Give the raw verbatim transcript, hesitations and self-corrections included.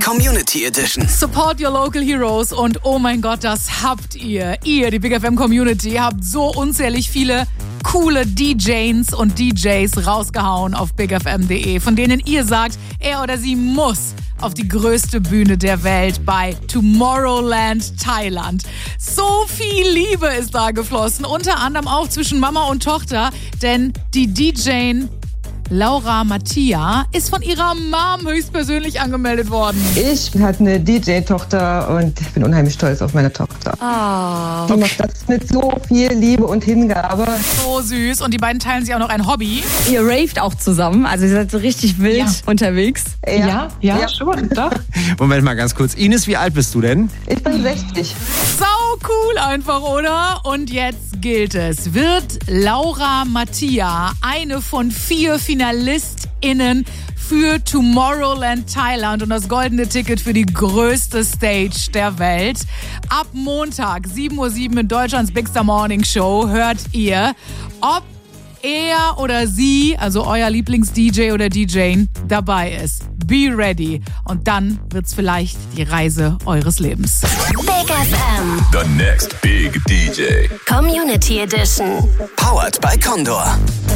Community Edition. Support your local heroes und oh mein Gott, das habt ihr. Ihr, die Big F M Community, habt so unzählig viele coole D Js und D Js rausgehauen auf big f m punkt d e, von denen ihr sagt, er oder sie muss auf die größte Bühne der Welt bei Tomorrowland Thailand. So viel Liebe ist da geflossen, unter anderem auch zwischen Mama und Tochter, denn die D J Laura Mattia ist von ihrer Mom höchstpersönlich angemeldet worden. Ich habe eine D J-Tochter und ich bin unheimlich stolz auf meine Tochter. Oh. Die macht das mit so viel Liebe und Hingabe. So süß. Und die beiden teilen sich auch noch ein Hobby. Ihr raved auch zusammen, also ihr seid so richtig wild ja. unterwegs. Ja, ja, ja, ja. schon, doch. Moment mal ganz kurz. Ines, wie alt bist du denn? Ich bin sechzig. Sau cool einfach, oder? Und jetzt gilt es. Wird Laura Mattia eine von vier FinalistInnen für Tomorrowland Thailand und das goldene Ticket für die größte Stage der Welt? Ab Montag, sieben Uhr sieben in Deutschlands Big Star Morning Show hört ihr, ob er oder sie, also euer Lieblings-D J oder D J, dabei ist. Be ready. Und dann wird's vielleicht die Reise eures Lebens. Big F M. The next big D J. Community Edition. Powered by Condor.